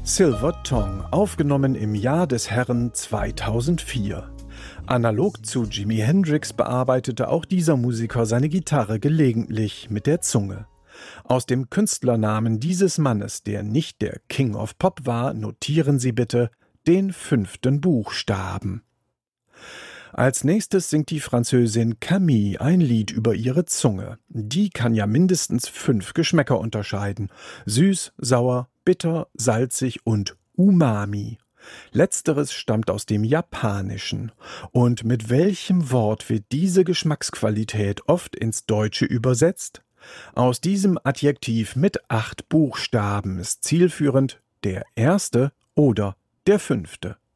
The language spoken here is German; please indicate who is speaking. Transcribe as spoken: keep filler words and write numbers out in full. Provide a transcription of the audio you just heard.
Speaker 1: Silver Tongue, aufgenommen im Jahr des Herrn zweitausendvier. Analog zu Jimi Hendrix bearbeitete auch dieser Musiker seine Gitarre gelegentlich mit der Zunge. Aus dem Künstlernamen dieses Mannes, der nicht der King of Pop war, notieren Sie bitte den fünften Buchstaben. Als nächstes singt die Französin Camille ein Lied über ihre Zunge. Die kann ja mindestens fünf Geschmäcker unterscheiden: süß, sauer, bitter, salzig und umami. Letzteres stammt aus dem Japanischen. Und mit welchem Wort wird diese Geschmacksqualität oft ins Deutsche übersetzt? Aus diesem Adjektiv mit acht Buchstaben ist zielführend der erste oder der fünfte.